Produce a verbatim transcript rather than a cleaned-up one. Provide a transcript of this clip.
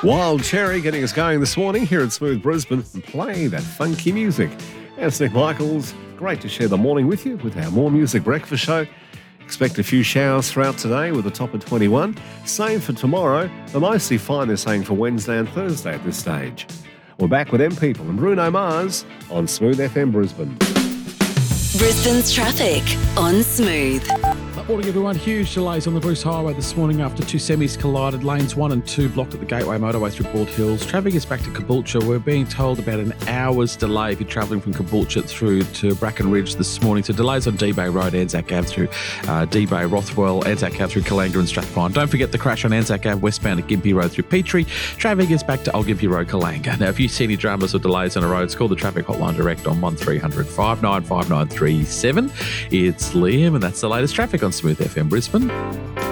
Wild Cherry getting us going this morning here at Smooth Brisbane and play that funky music. And it's Nick Michaels. Great to share the morning with you with our More Music Breakfast show. Expect a few showers throughout today with a top of twenty-one. Same for tomorrow, but mostly fine they're saying for Wednesday and Thursday at this stage. We're back with M People and Bruno Mars on Smooth F M Brisbane. Brisbane's traffic on Smooth. Good morning, everyone. Huge delays on the Bruce Highway this morning after two semis collided. Lanes one and two blocked at the Gateway Motorway through Bald Hills. Traffic is back to Caboolture. We're being told about an hour's delay if you're travelling from Caboolture through to Bracken Ridge this morning. So delays on D-Bay Road, Anzac Ave through uh, D-Bay, Rothwell, Anzac Ave through Kalanga and Strathpine. Don't forget the crash on Anzac Ave westbound at Gympie Road through Petrie. Traffic is back to Old Gympie Road, Kalanga. Now, if you see any dramas or delays on a road, call the traffic hotline direct on one three hundred, five nine five nine three seven. It's Liam, and that's the latest traffic on Smooth F M Brisbane.